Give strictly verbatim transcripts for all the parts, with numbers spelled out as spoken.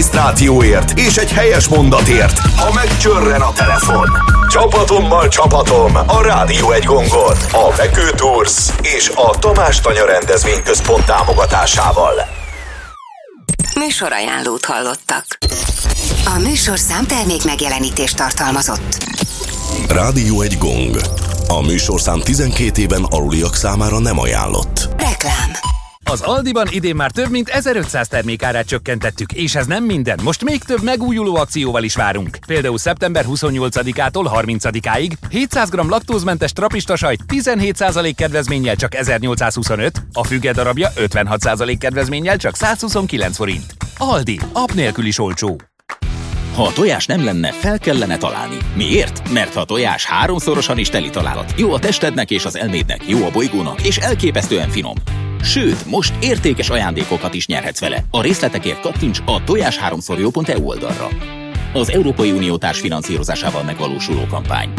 regisztrációért és egy helyes mondatért, ha megcsörren a telefon. Csapatommal csapatom a Rádió egy gongon, a Bekő Tours és a Tamás Tanya rendezvényközpont támogatásával. Műsorajánlót hallottak. A műsorszám termék megjelenítést tartalmazott. Rádió egy gong. A műsorszám tizenkét éven aluliak számára nem ajánlott. Reklám. Az Aldiban idén már több mint ezerötszáz termékárát csökkentettük, és ez nem minden. Most még több megújuló akcióval is várunk. Például szeptember huszonnyolcadikától harmincadikáig hétszáz gramm laktózmentes trapista sajt tizenhét százalék kedvezménnyel csak ezernyolcszázhuszonöt, a füge darabja ötvenhat százalék kedvezménnyel csak százhuszonkilenc forint. Aldi, app nélkül is olcsó. Ha a tojás nem lenne, fel kellene találni. Miért? Mert ha a tojás háromszorosan is teli találat. Jó a testednek és az elmédnek, jó a bolygónak, és elképesztően finom. Sőt, most értékes ajándékokat is nyerhetsz vele. A részletekért kattints a tojás háromszor jó pont e u oldalra. Az Európai Unió társfinanszírozásával megvalósuló kampány.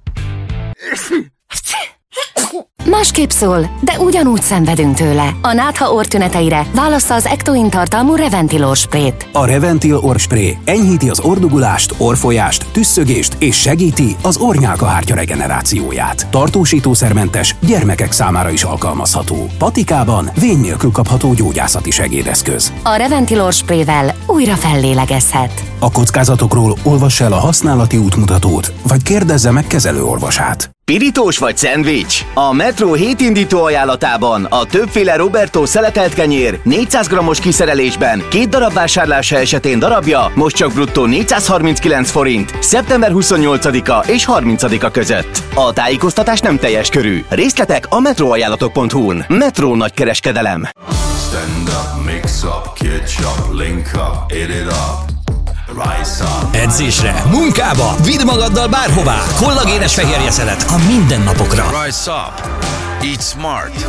Másképp szól, de ugyanúgy szenvedünk tőle. A nátha orrtüneteire válassza az Ectoin tartalmú Reventil orrsprét. A Reventil orrspray enyhíti az orrdugulást, orrfolyást, tüsszögést és segíti az orrnyálkahártya regenerációját. Tartósítószermentes, gyermekek számára is alkalmazható. Patikában vény nélkül kapható gyógyászati segédeszköz. A Reventil orrsprével újra fellélegezhet. A kockázatokról olvassa el a használati útmutatót, vagy kérdezze meg kezelőorvosát. Pirítós vagy szendvics? A Metro hétindító ajánlatában a többféle Roberto szeletelt kenyér négyszáz grammos kiszerelésben két darab vásárlása esetén darabja most csak bruttó négyszázharminckilenc forint szeptember huszonnyolcadika és harmincadika között. A tájékoztatás nem teljes körű. Részletek a metroajánlatok pont hu-n. Metro nagykereskedelem. Stand up, mix up, catch up, link up, eat it up. Edzésre, munkába, vidd magaddal bárhová. Kollagénes fehérjeszelet a mindennapokra. Rise up. Eat smart.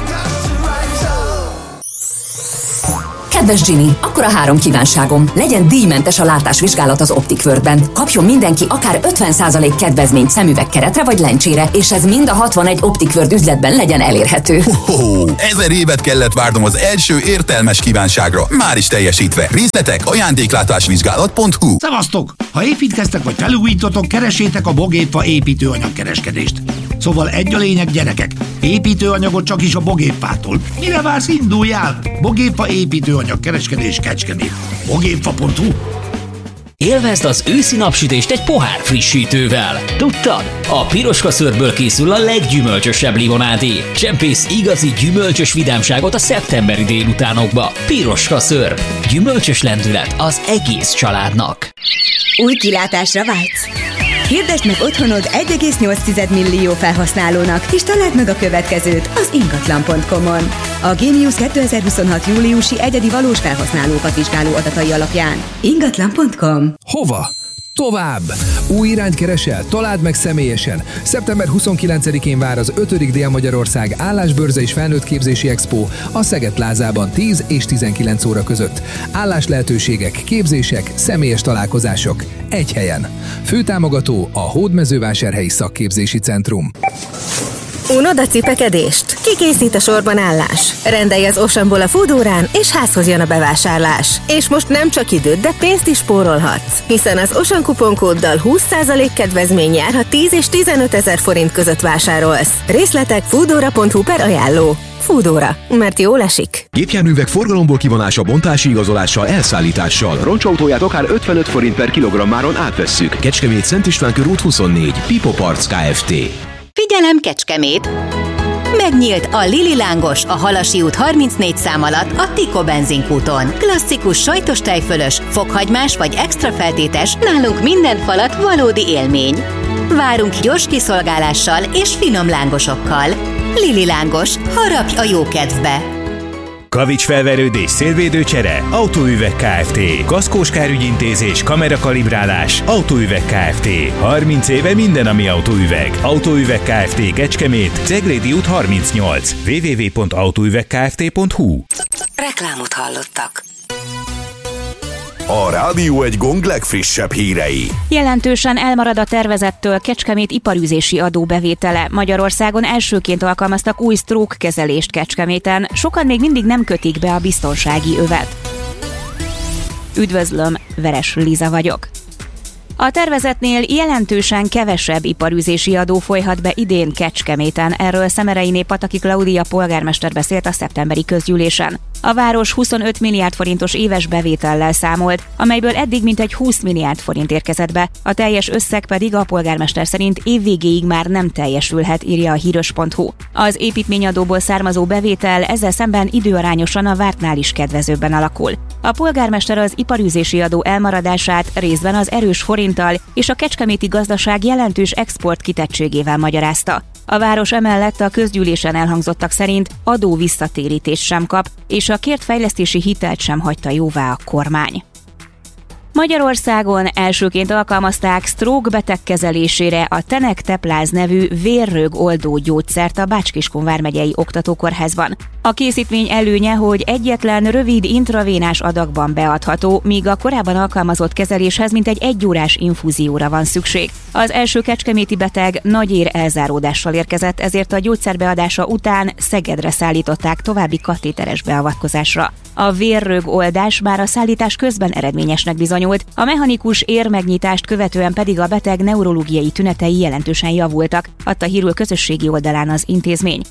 Kedves Ginny, akkor a három kívánságom. Legyen díjmentes a látásvizsgálat az Optic Worldben. Kapjon mindenki akár ötven százalék kedvezményt szemüvegkeretre vagy lencsére, és ez mind a hatvanegy Optic World üzletben legyen elérhető. Ho-ho, ezer évet kellett várnom az első értelmes kívánságra. Már is teljesítve. Részletek ajándéklátásvizsgálat pont hu. Szevasztok! Ha építkeztek vagy felújítotok, keresétek a Bogépfa építőanyagkereskedést. Szóval egy a lényeg, gyerekek. Építőanyagot csak is a Bogépfától. Mire vársz, induljál? Bogépfa építőanyagkereskedés Kecskemét. Bogépfa pont hu. Élvezd az őszi napsütést egy pohár frissítővel. Tudtad? A piroska szörből készül a leggyümölcsösebb limonádé. Csempész igazi gyümölcsös vidámságot a szeptemberi délutánokba. Piroska szörb. Gyümölcsös lendület az egész családnak. Új kilátásra vágysz? Hirdesd meg otthonod egy egész nyolc millió felhasználónak, és találd meg a következőt az ingatlan pont com-on. A Genius kétezer-huszonhat júliusi egyedi valós felhasználókat vizsgáló adatai alapján. ingatlan pont com. Hova? Tovább! Új irányt keresel? Találd meg személyesen! szeptember huszonkilencedikén vár az ötödik Dél-Magyarország állásbörze és felnőttképzési expo a Szeged plázában tíz és tizenkilenc óra között. Álláslehetőségek, képzések, személyes találkozások egy helyen. Főtámogató a Hódmezővásárhelyi Szakképzési Centrum. Unod a cipekedést? Ki készít a sorban állás? Rendelj az Oceanból a Foodórán, és házhoz jön a bevásárlás. És most nem csak időt, de pénzt is spórolhatsz. Hiszen az Ocean kuponkóddal húsz százalék kedvezmény jár, ha tíz és tizenöt ezer forint között vásárolsz. Részletek foodora pont hu per ajánló. Foodóra, mert jól esik. Gépjárművek forgalomból kivonása, bontási igazolással, elszállítással. Roncsautóját akár ötvenöt forint per kilogrammáron átvesszük. Kecskemét Szent István körút huszonnégy. Pipo Parts Kft. Figyelem, Kecskemét! Megnyílt a Lili Lángos a Halasi út harmincnégy szám alatt a Tiko benzinkúton. Klasszikus sajtos tejfölös, fokhagymás vagy extra feltétes, nálunk minden falat valódi élmény. Várunk gyors kiszolgálással és finom lángosokkal. Lili Lángos, harapj a jó kedvbe! Kavics felverődés, szélvédőcsere, Autóüveg Kft. Kaszkós kárügyintézés, kamerakalibrálás, Autóüveg Kft. harminc éve minden, ami autóüveg. Autóüveg Kft. Kecskemét, Ceglédi út harmincnyolc. double-u double-u double-u pont autóüvegkft pont hu. Reklámot hallottak. A Rádió egy gong legfrissebb hírei. Jelentősen elmarad a tervezettől Kecskemét iparűzési adóbevétele. Magyarországon elsőként alkalmaztak új stroke kezelést Kecskeméten. Sokan még mindig nem kötik be a biztonsági övet. Üdvözlöm, Veres Liza vagyok. A tervezetnél jelentősen kevesebb iparűzési adó folyhat be idén Kecskeméten, erről Szemereiné Pataki Klaudia polgármester beszélt a szeptemberi közgyűlésen. A város huszonöt milliárd forintos éves bevétellel számolt, amelyből eddig mintegy húsz milliárd forint érkezett be, a teljes összeg pedig a polgármester szerint évvégéig már nem teljesülhet, írja a híros pont hu. Az építményadóból származó bevétel ezzel szemben időarányosan a vártnál is kedvezőbben alakul. A polgármester az iparűzési adó elmaradását részben az erős forinttal és a kecskeméti gazdaság jelentős export kitettségével magyarázta. A város emellett a közgyűlésen elhangzottak szerint adó visszatérítést sem kap, és a kért fejlesztési hitelt sem hagyta jóvá a kormány. Magyarországon elsőként alkalmazták stroke beteg kezelésére a Tenek-Tepláz nevű vérrög oldó gyógyszert a Bács-Kiskun vármegyei oktatókórházban. A készítmény előnye, hogy egyetlen rövid intravénás adagban beadható, míg a korábban alkalmazott kezeléshez mintegy egyórás infúzióra van szükség. Az első kecskeméti beteg nagyér elzáródással érkezett, ezért a gyógyszer beadása után Szegedre szállították további katéteres beavatkozásra. A vérrög oldás már a szállítás közben eredményesnek bizonyult, a mechanikus érmegnyitást követően pedig a beteg neurológiai tünetei jelentősen javultak, adta hírül közösségi oldalán az intézmény.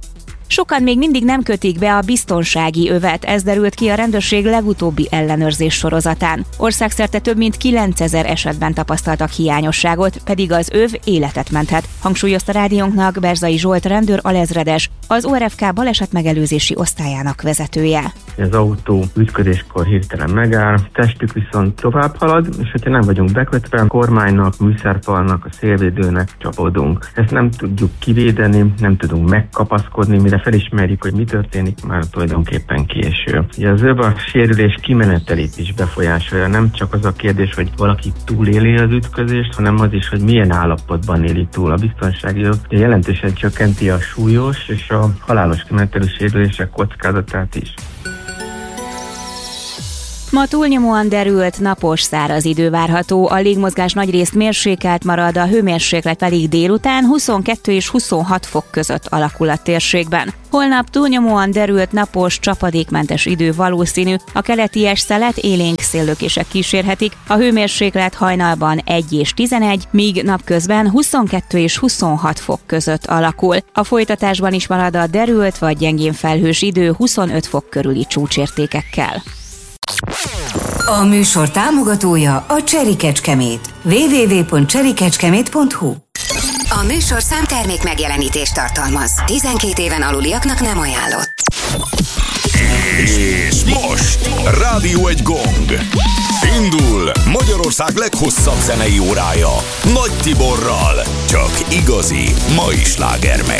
Sokan még mindig nem kötik be a biztonsági övet, ez derült ki a rendőrség legutóbbi ellenőrzés sorozatán. Országszerte több mint kilencezer esetben tapasztaltak hiányosságot, pedig az öv életet menthet, hangsúlyozta rádiónknak Berzai Zsolt rendőr alezredes, az o er ef ká balesetmegelőzési osztályának vezetője. Az autó ütközéskor hirtelen megáll, testük viszont tovább halad, és hogyha nem vagyunk bekötve, a kormánynak, műszerfalnak, a szélvédőnek csapódunk. Ezt nem tudjuk kivédeni, nem tudunk megkapaszkodni, mire felismerjük, hogy mi történik, már tulajdonképpen késő. Ugye az öv a sérülés kimenetelét is befolyásolja, nem csak az a kérdés, hogy valaki túléli az ütközést, hanem az is, hogy milyen állapotban éli túl. A biztonsági öv jelentősen csökkenti a súlyos és a halálos kimenetelű sérülések kockázatát is. Ma túlnyomóan derült, napos, száraz idő várható, a légmozgás nagyrészt mérsékelt marad, a hőmérséklet pedig délután huszonkettő és huszonhat fok között alakul a térségben. Holnap túlnyomóan derült, napos, csapadékmentes idő valószínű, a keleties szelet élénk széllökések kísérhetik, a hőmérséklet hajnalban egy és tizenegy, míg napközben huszonkettő és huszonhat fok között alakul. A folytatásban is marad a derült vagy gyengén felhős idő huszonöt fok körüli csúcsértékekkel. A műsor támogatója a Cherry Kecskemét. double-u double-u double-u pont cherry kecskemét pont hu. A műsor számtermék megjelenítést tartalmaz. tizenkét éven aluliaknak nem ajánlott. És most Rádió egy gong. Indul Magyarország leghosszabb zenei órája Nagy Tiborral. Csak igazi mai sláger